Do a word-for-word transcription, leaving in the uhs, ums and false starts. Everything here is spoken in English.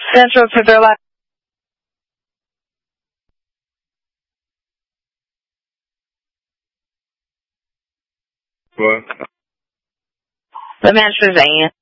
Central to their life. What? The manager's aunt.